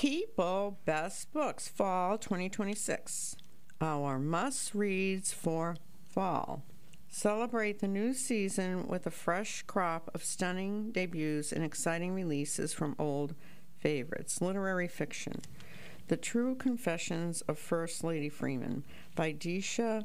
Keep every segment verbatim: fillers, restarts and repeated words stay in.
People Best Books Fall twenty twenty-six. Our must-reads for fall. Celebrate the new season with a fresh crop of stunning debuts and exciting releases from old favorites. Literary fiction. The True Confessions of First Lady Freeman by Deesha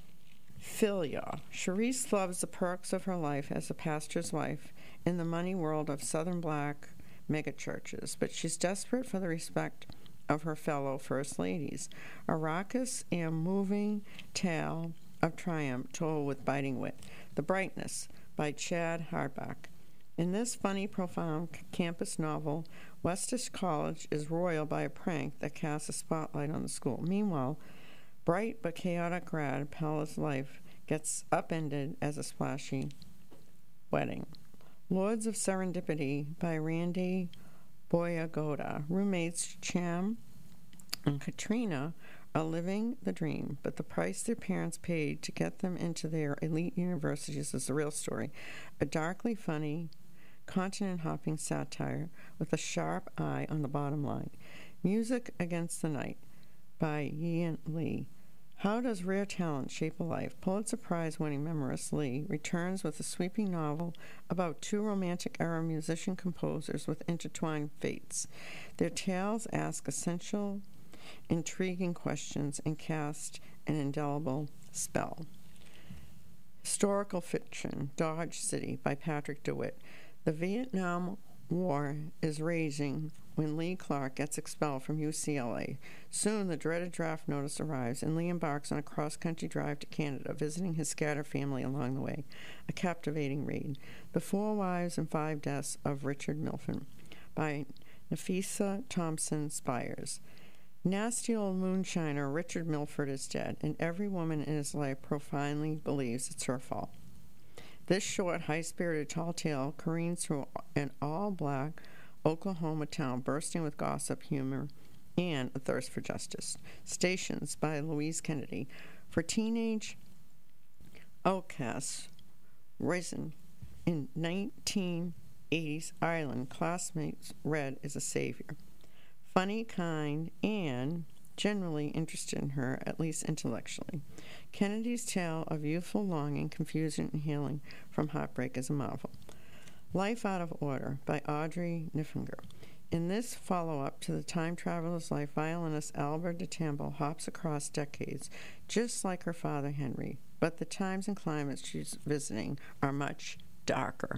Philyaw. Charisse loves the perks of her life as a pastor's wife in the money world of Southern black megachurches, but she's desperate for the respect of her fellow First Ladies. A raucous and moving tale of triumph told with biting wit. The Brightness by Chad Hardback. In this funny, profound campus novel, Westish College is roiled by a prank that casts a spotlight on the school. Meanwhile, bright but chaotic grad Pella's life gets upended as a splashy wedding. Lords of Serendipity by Randy Boyagoda. Roommates Cham and Katrina are living the dream, but the price their parents paid to get them into their elite universities is the real story. A darkly funny, continent-hopping satire with a sharp eye on the bottom line. Music Against the Night by Ian Lee. How does rare talent shape a life? Pulitzer Prize-winning memoirist Lee returns with a sweeping novel about two romantic-era musician-composers with intertwined fates. Their tales ask essential, intriguing questions and cast an indelible spell. Historical fiction, Dodge City by Patrick DeWitt. The Vietnam War is raging when Lee Clark gets expelled from U C L A. Soon the dreaded draft notice arrives, and Lee embarks on a cross-country drive to Canada, visiting his scattered family along the way. A captivating read. The Four Wives and Five Deaths of Richard Milton by Nafisa Thompson Spires. Nasty old moonshiner Richard Milford is dead, and every woman in his life profoundly believes it's her fault. This short, high-spirited tall tale careens through an all-black Oklahoma town bursting with gossip, humor, and a thirst for justice. Stations by Louise Kennedy. For teenage outcasts risen in nineteen eighties Ireland, classmates read as a savior. Funny, kind, and generally interested in her, at least intellectually. Kennedy's tale of youthful longing, confusion, and healing from heartbreak is a marvel. Life Out of Order by Audrey Niffinger. In this follow-up to the time traveler's life, violinist Albert de Tambo hops across decades, just like her father Henry, but the times and climates she's visiting are much darker.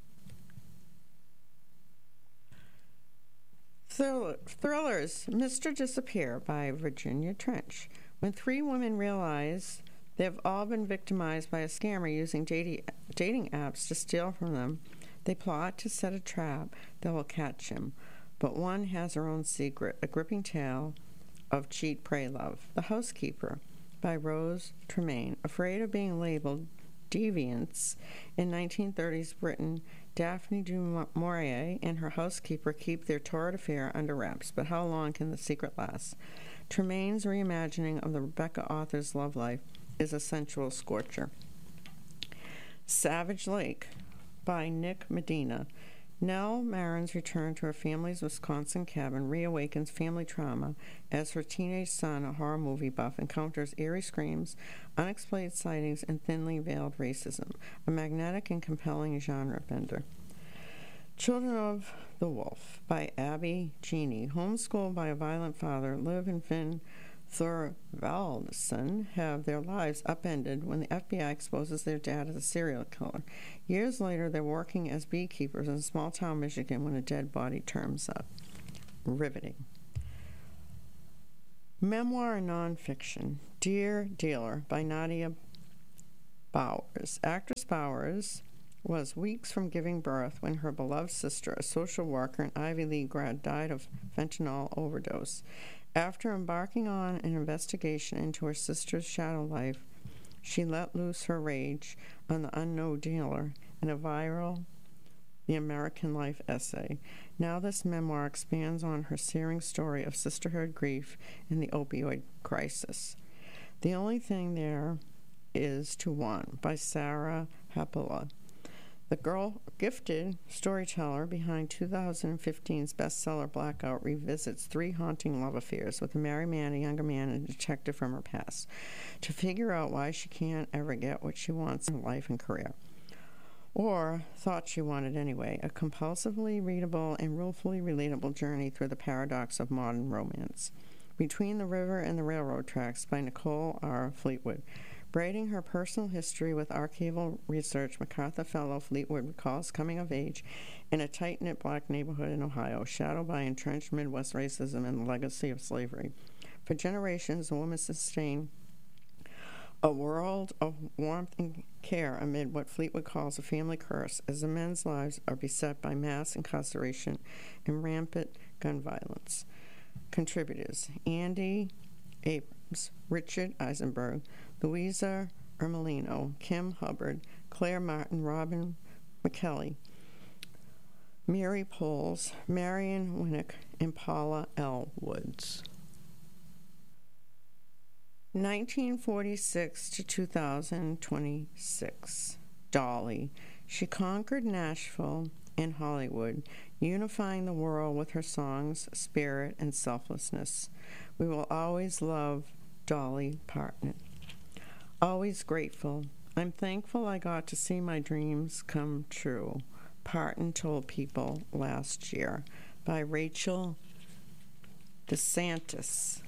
Thrillers, Mister Disappear by Virginia Trench. When three women realize they've all been victimized by a scammer using dating, dating apps to steal from them, they plot to set a trap that will catch him. But one has her own secret, a gripping tale of cheat, pray, love. The Housekeeper by Rose Tremaine. Afraid of being labeled deviants in nineteen thirties Britain, Daphne du Maurier and her housekeeper keep their torrid affair under wraps, but how long can the secret last? Tremaine's reimagining of the Rebecca author's love life is a sensual scorcher. Savage Lake by Nick Medina. Nell Marin's return to her family's Wisconsin cabin reawakens family trauma as her teenage son, a horror movie buff, encounters eerie screams, unexplained sightings, and thinly veiled racism, a magnetic and compelling genre bender. Children of the Wolf by Abby Genie. Homeschooled by a violent father, Liv and Finn Thorvaldsen have their lives upended when the F B I exposes their dad as a serial killer. Years later, they're working as beekeepers in small-town Michigan when a dead body turns up. Riveting. Memoir and nonfiction. Dear Dealer by Nadia Bowers. Actress Bowers was weeks from giving birth when her beloved sister, a social worker and Ivy League grad, died of fentanyl overdose. After embarking on an investigation into her sister's shadow life, she let loose her rage on the unknown dealer in a viral The American Life essay. Now this memoir expands on her searing story of sisterhood, grief, and the opioid crisis. The Only Thing There Is to Want by Sarah Hapala. The girl gifted storyteller behind two thousand fifteen's bestseller Blackout revisits three haunting love affairs with a married man, a younger man, and a detective from her past to figure out why she can't ever get what she wants in life and career. Or thought she wanted anyway, a compulsively readable and willfully relatable journey through the paradox of modern romance. Between the River and the Railroad Tracks by Nicole R. Fleetwood. Braiding her personal history with archival research, MacArthur Fellow Fleetwood recalls coming of age in a tight-knit black neighborhood in Ohio, shadowed by entrenched Midwest racism and the legacy of slavery. For generations, the woman sustained a world of warmth and care amid what Fleetwood calls a family curse, as the men's lives are beset by mass incarceration and rampant gun violence. Contributors: Andy Abrams, Richard Eisenberg, Louisa Ermelino, Kim Hubbard, Claire Martin, Robin McKelly, Mary Poles, Marion Winnick, and Paula L. Woods. nineteen forty-six to two thousand twenty-six. Dolly. She conquered Nashville and Hollywood, unifying the world with her songs, spirit, and selflessness. We will always love Dolly Parton. Always grateful. I'm thankful I got to see my dreams come true, Parton told People last year, by Rachel DeSantis.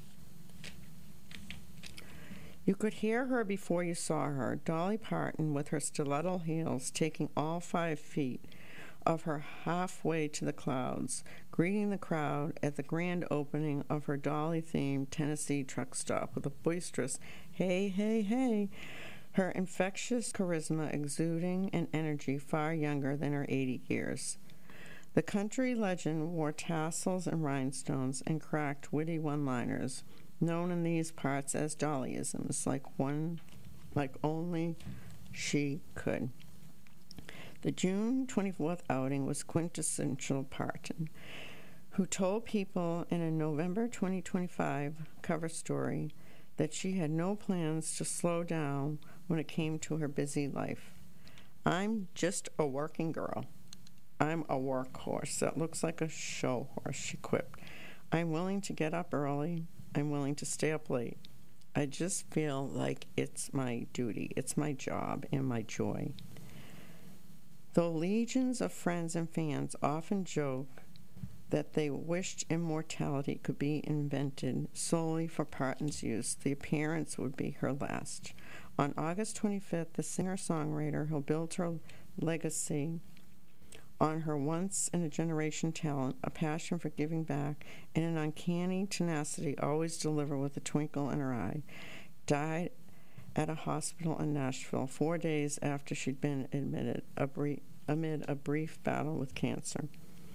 You could hear her before you saw her, Dolly Parton, with her stiletto heels taking all five feet of her halfway to the clouds, greeting the crowd at the grand opening of her Dolly-themed Tennessee truck stop with a boisterous hey, hey, hey, her infectious charisma exuding an energy far younger than her eighty years. The country legend wore tassels and rhinestones and cracked witty one-liners, known in these parts as Dollyisms, like one, like only she could. The June twenty-fourth outing was quintessential Parton, who told People in a November twenty twenty-five cover story that she had no plans to slow down when it came to her busy life. I'm just a working girl. I'm a workhorse that looks like a show horse, she quipped. I'm willing to get up early. I'm willing to stay up late. I just feel like it's my duty. It's my job and my joy. Though legions of friends and fans often joke that they wished immortality could be invented solely for Parton's use, the appearance would be her last. On August twenty-fifth, the singer-songwriter who built her legacy on her once-in-a-generation talent, a passion for giving back, and an uncanny tenacity always delivered with a twinkle in her eye, died at a hospital in Nashville four days after she'd been admitted a brief, amid a brief battle with cancer.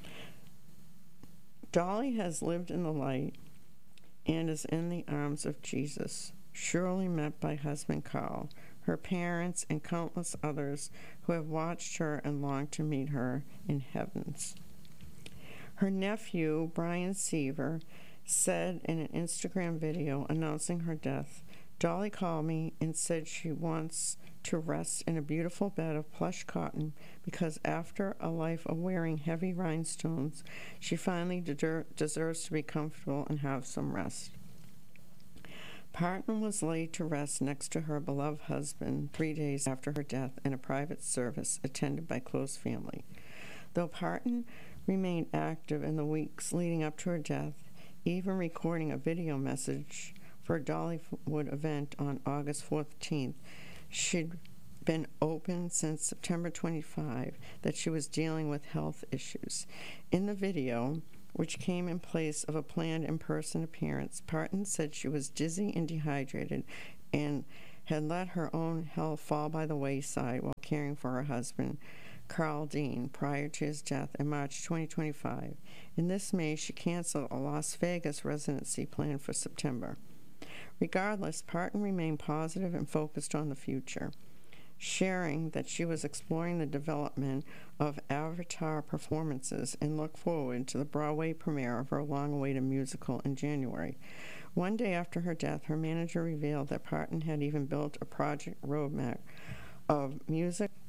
Dolly has lived in the light and is in the arms of Jesus, surely met by husband Carl, her parents, and countless others who have watched her and longed to meet her in heavens. Her nephew, Brian Seaver, said in an Instagram video announcing her death, Dolly called me and said she wants to rest in a beautiful bed of plush cotton because after a life of wearing heavy rhinestones, she finally de- deserves to be comfortable and have some rest. Parton was laid to rest next to her beloved husband three days after her death in a private service attended by close family. Though Parton remained active in the weeks leading up to her death, even recording a video message for a Dollywood event on August fourteenth, she'd been open since September twenty-fifth that she was dealing with health issues. In the video, which came in place of a planned in-person appearance, Parton said she was dizzy and dehydrated and had let her own health fall by the wayside while caring for her husband, Carl Dean, prior to his death in March twenty twenty-five. In this May, she canceled a Las Vegas residency planned for September. Regardless, Parton remained positive and focused on the future, sharing that she was exploring the development of Avatar performances and looked forward to the Broadway premiere of her long-awaited musical in January. One day after her death, her manager revealed that Parton had even built a project roadmap of music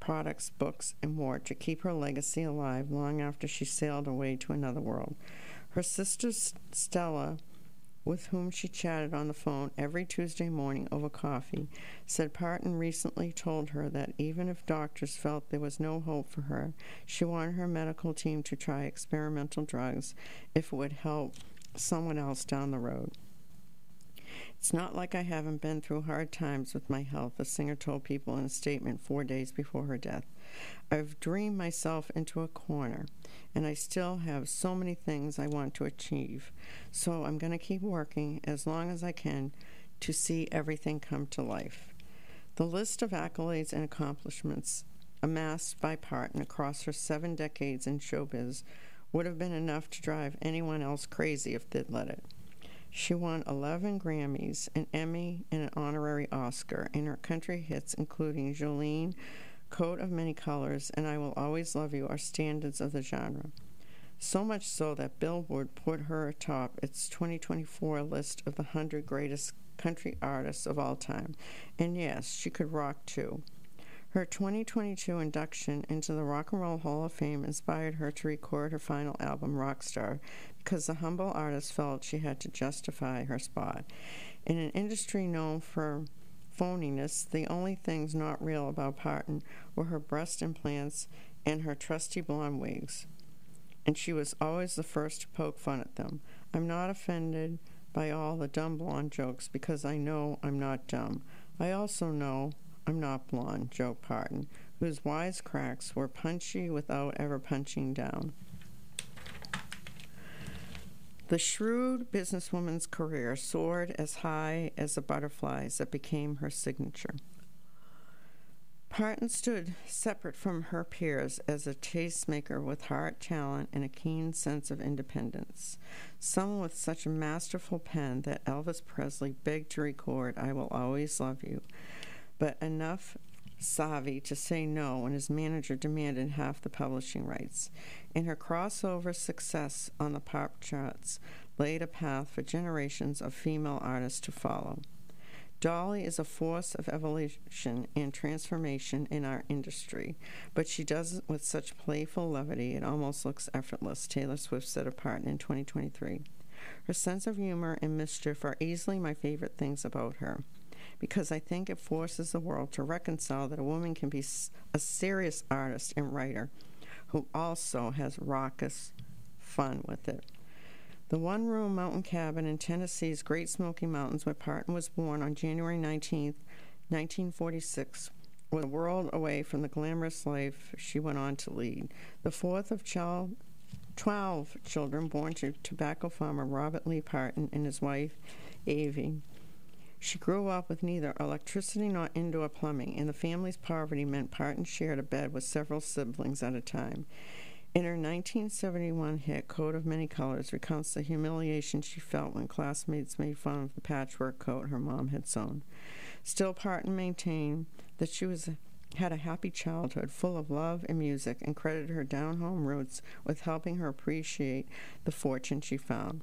products, books, and more to keep her legacy alive long after she sailed away to another world. Her sister Stella, with whom she chatted on the phone every Tuesday morning over coffee, said Parton recently told her that even if doctors felt there was no hope for her, she wanted her medical team to try experimental drugs if it would help someone else down the road. It's not like I haven't been through hard times with my health, the singer told People in a statement four days before her death. I've dreamed myself into a corner, and I still have so many things I want to achieve. So I'm going to keep working as long as I can to see everything come to life. The list of accolades and accomplishments amassed by Parton across her seven decades in showbiz would have been enough to drive anyone else crazy if they'd let it. She won eleven Grammys, an Emmy, and an honorary Oscar in her country hits, including Jolene, Coat of Many Colors, and I Will Always Love You are standards of the genre. So much so that Billboard put her atop its twenty twenty-four list of the one hundred greatest country artists of all time. And yes, she could rock too. Her twenty twenty-two induction into the Rock and Roll Hall of Fame inspired her to record her final album, Rockstar, because the humble artist felt she had to justify her spot. In an industry known for phoniness, the only things not real about Parton were her breast implants and her trusty blonde wigs, and she was always the first to poke fun at them. I'm not offended by all the dumb blonde jokes because I know I'm not dumb. I also know I'm not blonde, joked Parton, whose wisecracks were punchy without ever punching down. The shrewd businesswoman's career soared as high as the butterflies that became her signature. Parton stood separate from her peers as a tastemaker with heart, talent, and a keen sense of independence. Someone with such a masterful pen that Elvis Presley begged to record I Will Always Love You, but enough savvy to say no when his manager demanded half the publishing rights. And her crossover success on the pop charts laid a path for generations of female artists to follow. Dolly is a force of evolution and transformation in our industry, but she does it with such playful levity it almost looks effortless, Taylor Swift said of Parton in twenty twenty-three. Her sense of humor and mischief are easily my favorite things about her, because I think it forces the world to reconcile that a woman can be a serious artist and writer who also has raucous fun with it. The one-room mountain cabin in Tennessee's Great Smoky Mountains, where Parton was born on January nineteenth, nineteen forty-six, was a world away from the glamorous life she went on to lead. The fourth of child, twelve children born to tobacco farmer Robert Lee Parton and his wife, Avie. She grew up with neither electricity nor indoor plumbing, and the family's poverty meant Parton shared a bed with several siblings at a time. In her nineteen seventy-one hit, Coat of Many Colors, recounts the humiliation she felt when classmates made fun of the patchwork coat her mom had sewn. Still, Parton maintained that she was had a happy childhood full of love and music, and credited her down-home roots with helping her appreciate the fortune she found.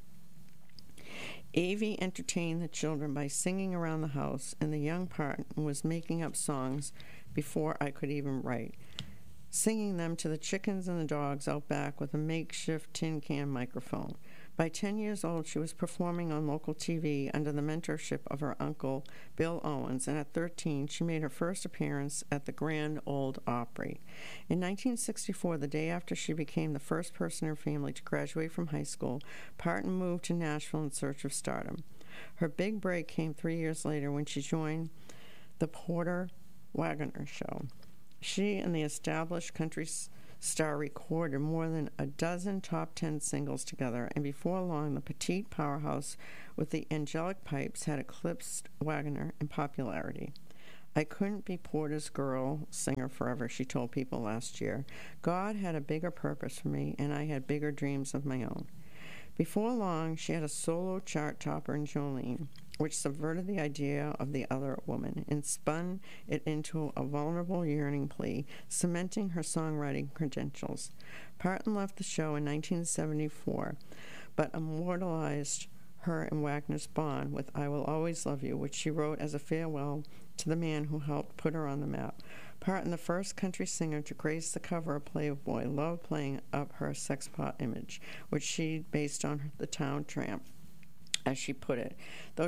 Avie entertained the children by singing around the house, and the young Parton was making up songs before I could even write, singing them to the chickens and the dogs out back with a makeshift tin can microphone. By ten years old, she was performing on local T V under the mentorship of her uncle, Bill Owens, and at thirteen, she made her first appearance at the Grand Ole Opry. In nineteen sixty-four, the day after she became the first person in her family to graduate from high school, Parton moved to Nashville in search of stardom. Her big break came three years later when she joined the Porter Wagoner Show. She and the established country star recorded more than a dozen top ten singles together, and before long, the petite powerhouse with the angelic pipes had eclipsed Wagoner in popularity. I couldn't be Porter's girl singer forever, she told People last year. God had a bigger purpose for me, and I had bigger dreams of my own. Before long, she had a solo chart topper in Jolene, which subverted the idea of the other woman and spun it into a vulnerable yearning plea, cementing her songwriting credentials. Parton left the show in nineteen seventy-four, but immortalized her and Wagner's bond with I Will Always Love You, which she wrote as a farewell to the man who helped put her on the map. part in the first country singer to grace the cover of Playboy, loved playing up her sex pot image, which she based on the town tramp, as she put it. Though